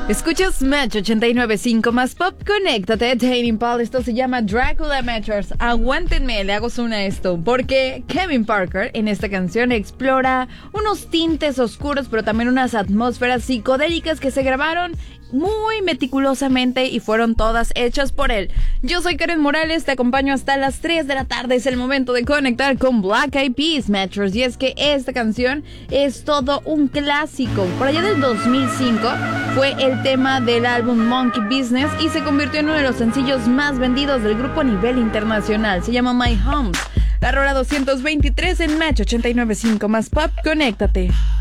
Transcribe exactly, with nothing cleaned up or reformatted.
Escuchas Match ochenta y nueve punto cinco más pop, conéctate, Tame Impala. Esto se llama Dracula Matchers. Aguántenme, le hago zoom a esto, porque Kevin Parker en esta canción explora unos tintes oscuros, pero también unas atmósferas psicodélicas que se grabaron muy meticulosamente y fueron todas hechas por él. Yo soy Karen Morales, te acompaño hasta las tres de la tarde. Es el momento de conectar con Black Eyed Peas, Matchers. Y es que esta canción es todo un clásico. Por allá del dos mil cinco fue el tema del álbum Monkey Business y se convirtió en uno de los sencillos más vendidos del grupo a nivel internacional. Se llama My Homes. La rola doscientos veintitrés en Match ochenta y nueve punto cinco más pop, conéctate.